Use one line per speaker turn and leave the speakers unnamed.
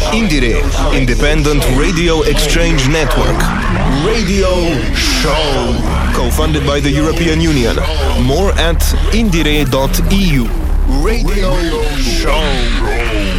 Indiere, Independent Radio Exchange Network. Radio Show. Co-funded by the European Union. More at indire.eu. Radio Show.